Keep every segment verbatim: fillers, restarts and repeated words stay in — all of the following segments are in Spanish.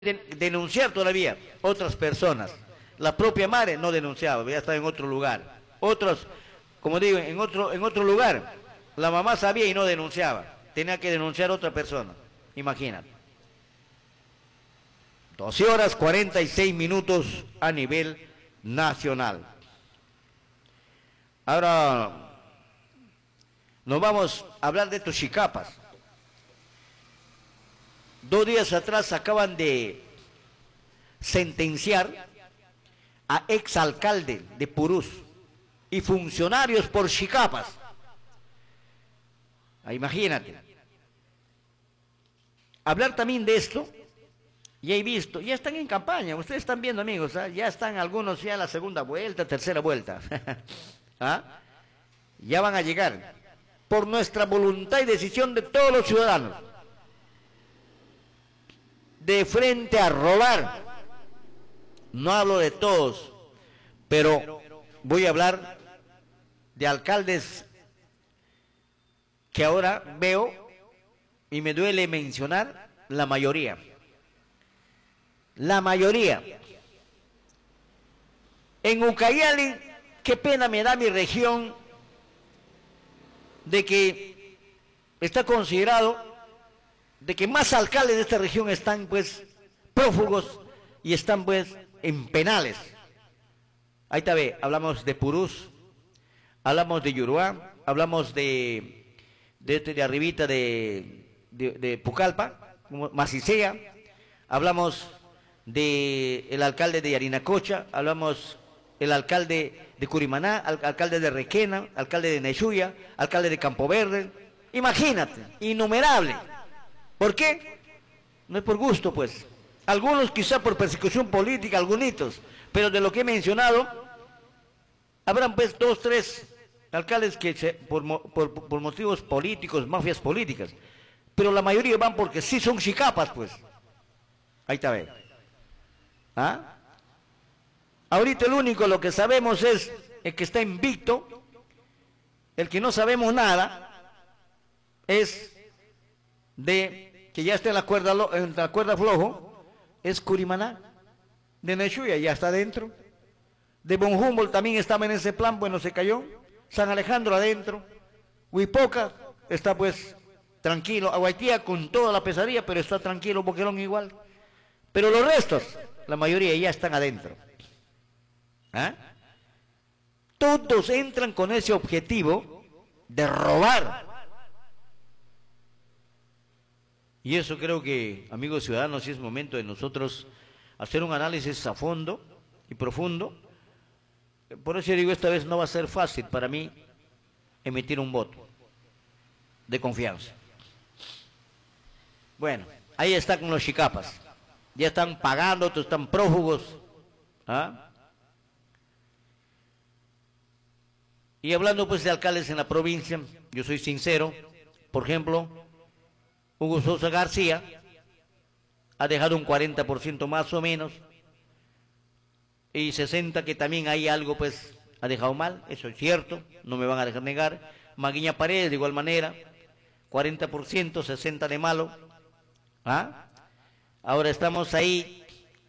denunciar todavía otras personas. La propia madre no denunciaba, ya estaba en otro lugar. Otros, como digo, en otro, en otro lugar, la mamá sabía y no denunciaba. Tenía que denunciar a otra persona. Imagínate. doce horas cuarenta y seis minutos a nivel nacional. Ahora nos vamos a hablar de estos chicapas. Dos días atrás acaban de sentenciar a exalcalde de Purús y funcionarios por chicapas. Ah, imagínate. Hablar también de esto, ya he visto, ya están en campaña, ustedes están viendo, amigos, ¿eh? Ya están algunos ya en la segunda vuelta, tercera vuelta. ¿Ah? Ya van a llegar por nuestra voluntad y decisión de todos los ciudadanos. De frente a robar. No hablo de todos, pero voy a hablar de alcaldes que ahora veo y me duele mencionar la mayoría. La mayoría. En Ucayali, qué pena me da mi región de que está considerado de que más alcaldes de esta región están pues prófugos y están pues en penales. Ahí está, ve, hablamos de Purús, hablamos de Yuruá, hablamos de de, este de arribita de, de, de Pucallpa, Macicea, hablamos de el alcalde de Yarinacocha, hablamos el alcalde de Curimaná, al, alcalde de Requena, alcalde de Neyuya, alcalde de Campo Verde. Imagínate, innumerable. ¿Por qué? No es por gusto, pues. Algunos quizá por persecución política, algunos, pero de lo que he mencionado, habrán pues dos, tres alcaldes que se, por, por, por motivos políticos, mafias políticas, pero la mayoría van porque sí son chicapas, pues. Ahí está, ve. ¿Ah? Ahorita el único lo que sabemos es el que está invicto, el que no sabemos nada, es de que ya está en la cuerda, en la cuerda flojo, es Curimaná, de Neyuya ya está adentro, de Von Humboldt también estaba en ese plan, bueno, se cayó, San Alejandro adentro, Huipoca está pues tranquilo, Aguaitía con toda la pesadilla, pero está tranquilo, Boquerón igual, pero los restos, la mayoría ya están adentro. ¿Ah? Todos entran con ese objetivo de robar. Y eso creo que, amigos ciudadanos, sí es momento de nosotros hacer un análisis a fondo y profundo. Por eso digo, esta vez no va a ser fácil para mí emitir un voto de confianza. Bueno, ahí está con los chicapas. Ya están pagando, otros están prófugos. ¿Ah? Y hablando pues de alcaldes en la provincia, yo soy sincero, por ejemplo, Hugo Sosa García ha dejado un cuarenta por ciento más o menos, y sesenta que también hay algo pues ha dejado mal, eso es cierto, no me van a dejar negar. Maguiña Paredes de igual manera, cuarenta por ciento, sesenta de malo. ¿Ah? Ahora estamos ahí,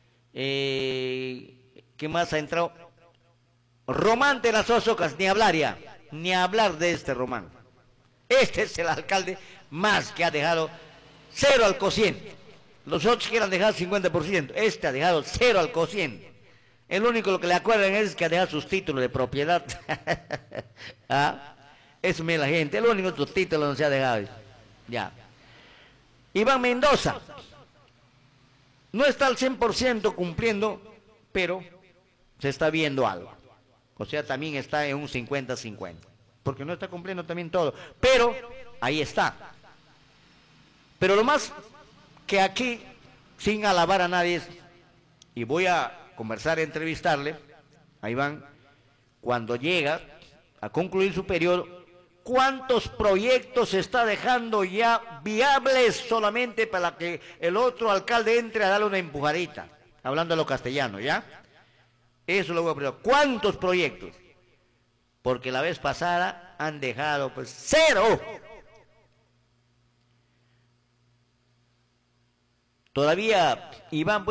eh, ¿qué más ha entrado? Román de las Osocas, ni hablar ya, ni hablar de este Román. Este es el alcalde más que ha dejado cero al cociente. Los otros que han dejado cincuenta por ciento, este ha dejado cero al cociente. El único lo que le acuerdan es que ha dejado sus títulos de propiedad. ¿Ah? Eso me la gente, el único sus títulos no se ha dejado. Ya. Iván Mendoza no está al cien por ciento cumpliendo, pero se está viendo algo. O sea, también está en un cincuenta cincuenta. Porque no está cumpliendo también todo. Pero ahí está. Pero lo más que aquí, sin alabar a nadie, es, y voy a conversar, a entrevistarle, a Iván, cuando llega a concluir su periodo, ¿cuántos proyectos se está dejando ya viables solamente para que el otro alcalde entre a darle una empujadita? Hablando de lo castellano, ¿ya? Eso lo voy a preguntar. ¿Cuántos proyectos? Porque la vez pasada han dejado pues cero. Todavía Iván